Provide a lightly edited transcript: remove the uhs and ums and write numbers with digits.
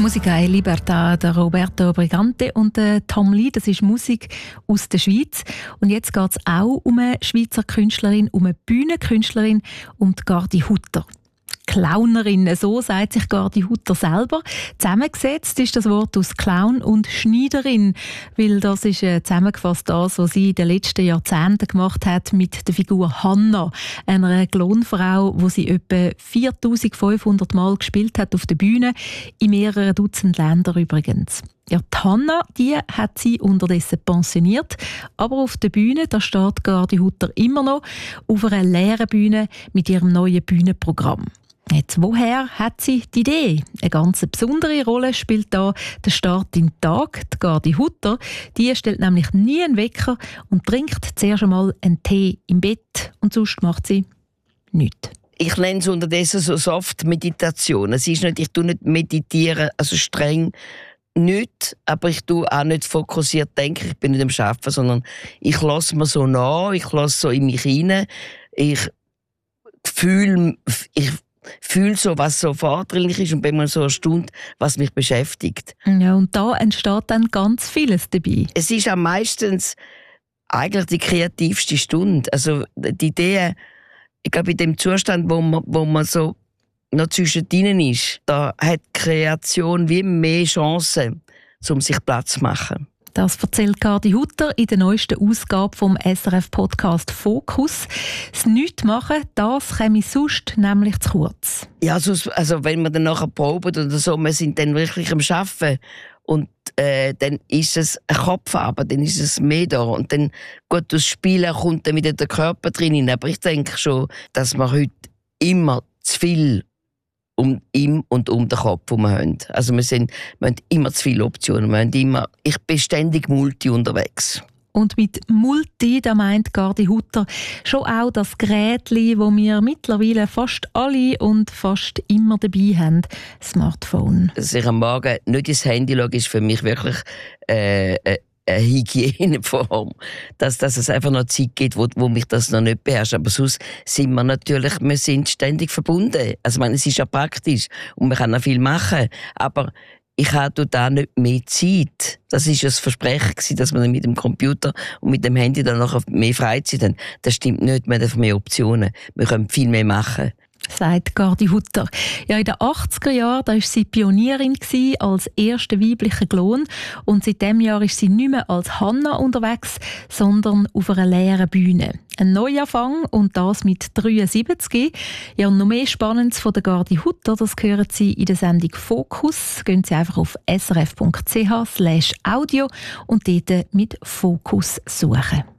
Musica e Libertà, der Roberto Brigante und der Tom Lee, das ist Musik aus der Schweiz. Und jetzt geht es auch um eine Schweizer Künstlerin, um eine Bühnenkünstlerin, um die Gardi Hutter. Clownerin, so sagt sich Gardi Hutter selber. Zusammengesetzt ist das Wort aus Clown und Schneiderin, weil das ist zusammengefasst das, was sie in den letzten Jahrzehnten gemacht hat mit der Figur Hanna, einer Klonfrau, wo sie etwa 4500 Mal gespielt hat auf der Bühne, in mehreren Dutzend Ländern übrigens. Ja, die Hanna, die hat sie unterdessen pensioniert, aber auf der Bühne, da steht Gardi Hutter immer noch auf einer leeren Bühne mit ihrem neuen Bühnenprogramm. Jetzt, woher hat sie die Idee? Eine ganz besondere Rolle spielt da der Start in den Tag. Die Gardi Hutter, die stellt nämlich nie einen Wecker und trinkt zuerst einmal einen Tee im Bett und sonst macht sie nichts. Ich nenne es unterdessen so Soft-Meditation. Es ist nicht, ich tue nicht meditieren, also streng nicht, aber ich tue auch nicht fokussiert denken. Ich bin nicht am Arbeiten, sondern ich lasse mir so nach, ich lasse so in mich hinein. Ich fühle so, was so vordringlich ist und bin mal so eine Stunde, was mich beschäftigt. Ja, und da entsteht dann ganz vieles dabei. Es ist am meistens eigentlich die kreativste Stunde. Also die Idee, ich glaube, in dem Zustand, wo man so noch zwischendrin ist, da hat die Kreation wie mehr Chancen, um sich Platz zu machen. Das erzählt Gardi Hutter in der neuesten Ausgabe vom SRF-Podcast «Fokus». Das Nichtmachen, das käme sonst nämlich zu kurz. Ja, also wenn wir dann nachher proben oder so, wir sind dann wirklich am Arbeiten und dann ist es eine Kopfarbeit, dann ist es mehr da. Und dann, gut, das Spielen kommt dann wieder der Körper drin. Aber ich denke schon, dass wir heute immer zu viel um ihn und um den Kopf, den wir haben. Also wir haben immer zu viele Optionen. Ich bin ständig multi unterwegs. Und mit Multi, da meint Gardi Hutter schon auch das Gerätli, das wir mittlerweile fast alle und fast immer dabei haben, Smartphone. Dass ich am Morgen nicht ins Handy schaue, ist für mich wirklich eine Hygieneform, dass es einfach noch Zeit gibt, wo mich das noch nicht beherrscht. Aber sonst sind wir sind ständig verbunden. Also ich meine, es ist ja praktisch und man kann noch viel machen, aber ich habe da nicht mehr Zeit. Das war das Versprechen, dass wir mit dem Computer und mit dem Handy dann noch mehr Freizeit haben. Das stimmt nicht, wir haben mehr Optionen. Wir können viel mehr machen. Sagt Gardi Hutter. Ja, in den 80er Jahren war sie Pionierin als erste weibliche Klon und seit diesem Jahr ist sie nicht mehr als Hanna unterwegs, sondern auf einer leeren Bühne. Ein Neuanfang und das mit 73. Ja, und noch mehr Spannendes von der Gardi Hutter, das hören Sie in der Sendung «Fokus». Gehen Sie einfach auf srf.ch/audio und dort mit «Fokus» suchen.